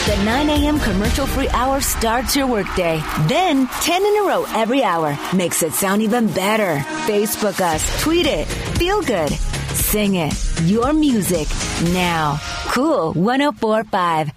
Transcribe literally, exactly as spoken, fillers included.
The nine a.m. commercial-free hour starts your workday. Then, ten in a row every hour makes it sound even better. Facebook us, tweet it, feel good, sing it. Your music now. Cool one oh four point five.